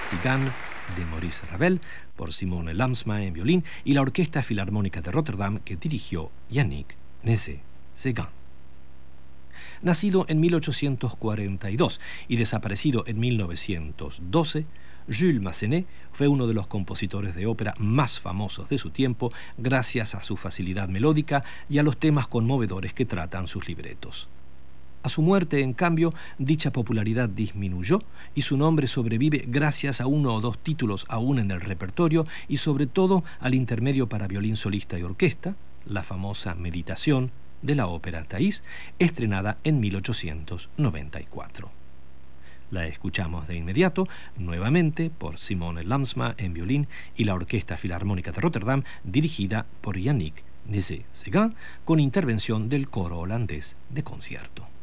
Tzigane de Maurice Ravel por Simone Lamsma en violín y la Orquesta Filarmónica de Rotterdam que dirigió Yannick Nézet-Séguin. Nacido en 1842 y desaparecido en 1912, Jules Massenet fue uno de los compositores de ópera más famosos de su tiempo gracias a su facilidad melódica y a los temas conmovedores que tratan sus libretos. A su muerte, en cambio, dicha popularidad disminuyó y su nombre sobrevive gracias a uno o dos títulos aún en el repertorio y sobre todo al intermedio para violín solista y orquesta, la famosa Meditación de la ópera Thais, estrenada en 1894. La escuchamos de inmediato, nuevamente por Simone Lamsma en violín y la Orquesta Filarmónica de Rotterdam, dirigida por Yannick Nézet-Séguin, con intervención del coro holandés de concierto.